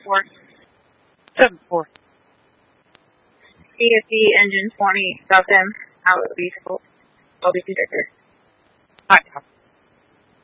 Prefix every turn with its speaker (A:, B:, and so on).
A: 4.
B: 7-4.
A: ESD engine 20, South M, out of East Coast. LB2 Decker.
B: Alright.